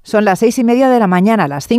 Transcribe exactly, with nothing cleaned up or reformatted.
Son las seis y media de la mañana, las cinco.